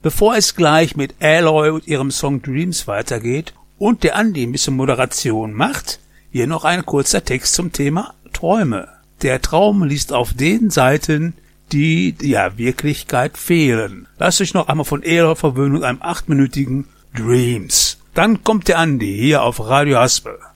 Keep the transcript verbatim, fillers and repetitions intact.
Bevor es gleich mit Aloy und ihrem Song Dreams weitergeht und der Andi ein bisschen Moderation macht, hier noch ein kurzer Text zum Thema Träume. Der Traum liegt auf den Seiten, die der Wirklichkeit fehlen. Lasst euch noch einmal von Aloy verwöhnen und einem achtminütigen Dreams. Dann kommt der Andi hier auf Radio Haspel.